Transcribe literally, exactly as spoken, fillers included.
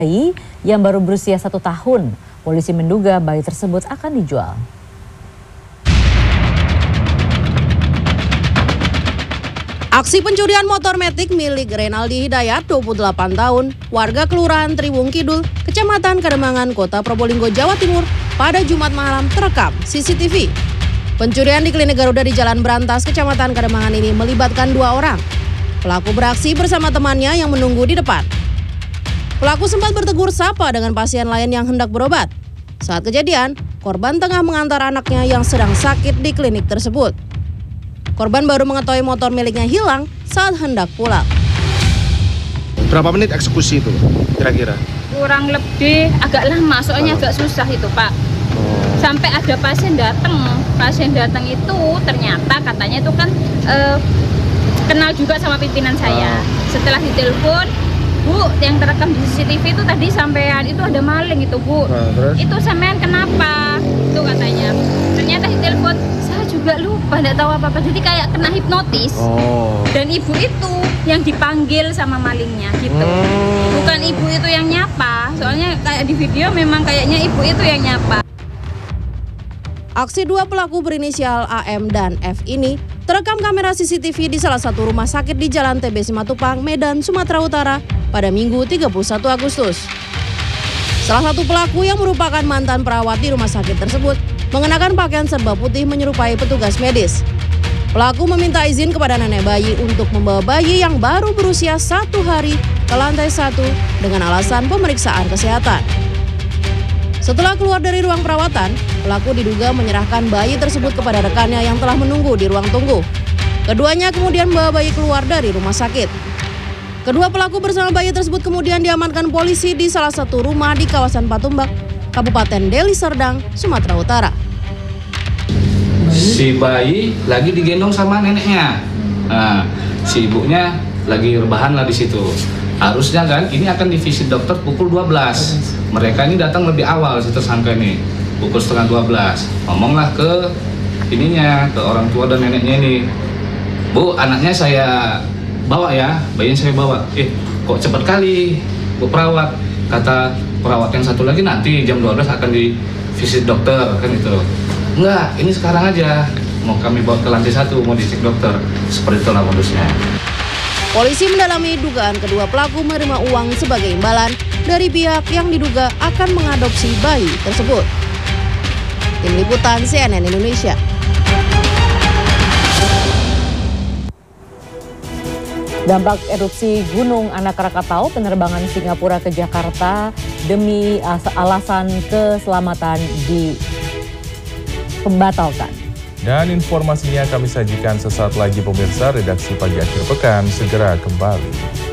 Bayi yang baru berusia satu tahun. Polisi menduga bayi tersebut akan dijual. Aksi pencurian motor metik milik Renaldi Hidayat, dua puluh delapan tahun, warga Kelurahan Triwung Kidul, Kecamatan Kademangan, Kota Probolinggo, Jawa Timur, pada Jumat malam terekam C C T V. Pencurian di klinik Garuda di Jalan Brantas, Kecamatan Kademangan ini melibatkan dua orang. Pelaku beraksi bersama temannya yang menunggu di depan. Pelaku sempat bertegur sapa dengan pasien lain yang hendak berobat. Saat kejadian, korban tengah mengantar anaknya yang sedang sakit di klinik tersebut. Korban baru mengetahui motor miliknya hilang saat hendak pulang. Berapa menit eksekusi itu kira-kira? Kurang lebih agak lama, soalnya agak susah itu Pak. Sampai ada pasien datang, pasien datang itu ternyata katanya itu kan eh, kenal juga sama pimpinan saya. Setelah ditelepon, Bu, yang terekam di C C T V itu tadi sampean itu ada maling itu Bu. Nah, itu sampean kenapa? Itu katanya. Ternyata ditelepon, saya juga lupa, tidak tahu apa-apa. Jadi kayak kena hipnotis. Oh. Dan ibu itu yang dipanggil sama malingnya gitu. Hmm. Bukan ibu itu yang nyapa. Soalnya kayak di video memang kayaknya ibu itu yang nyapa. Aksi dua pelaku berinisial A M dan F ini terekam kamera C C T V di salah satu rumah sakit di Jalan T B Simatupang, Medan, Sumatera Utara pada Minggu tiga puluh satu Agustus. Salah satu pelaku yang merupakan mantan perawat di rumah sakit tersebut mengenakan pakaian serba putih menyerupai petugas medis. Pelaku meminta izin kepada nenek bayi untuk membawa bayi yang baru berusia satu hari ke lantai satu dengan alasan pemeriksaan kesehatan. Setelah keluar dari ruang perawatan, pelaku diduga menyerahkan bayi tersebut kepada rekannya yang telah menunggu di ruang tunggu. Keduanya kemudian membawa bayi keluar dari rumah sakit. Kedua pelaku bersama bayi tersebut kemudian diamankan polisi di salah satu rumah di kawasan Patumbak, Kabupaten Deli Serdang, Sumatera Utara. Si bayi lagi digendong sama neneknya. Nah, si ibunya lagi rebahan lah di situ. Harusnya kan ini akan divisit dokter pukul dua belas. Mereka ini datang lebih awal si tersangka ini, pukul setengah dua belas. Ngomonglah ke ininya, ke orang tua dan neneknya ini. Bu, anaknya saya bawa ya, bayinya saya bawa. Eh, kok cepat kali, Bu perawat. Kata perawat yang satu lagi nanti jam dua belas akan divisit dokter, kan itu. Enggak, ini sekarang aja. Mau kami bawa ke lantai satu, mau dicek dokter. Seperti itulah modusnya. Polisi mendalami dugaan kedua pelaku menerima uang sebagai imbalan dari pihak yang diduga akan mengadopsi bayi tersebut. Tim Liputan C N N Indonesia. Dampak erupsi Gunung Anak Krakatau, penerbangan Singapura ke Jakarta demi alasan keselamatan dibatalkan. Dan informasinya kami sajikan sesaat lagi pemirsa. Redaksi Pagi Akhir Pekan segera kembali.